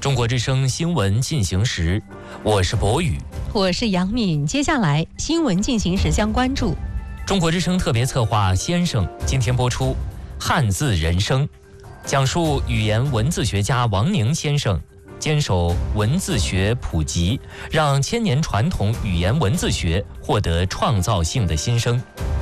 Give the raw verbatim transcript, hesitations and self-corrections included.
中国之声新闻进行时，我是博宇， 我是杨敏。接下来新闻进行时将关注中国之声特别策划《先生》今天播出汉字人生，讲述语言文字学家王宁先生坚守文字学普及，让千年传统语言文字学获得创造性的新生。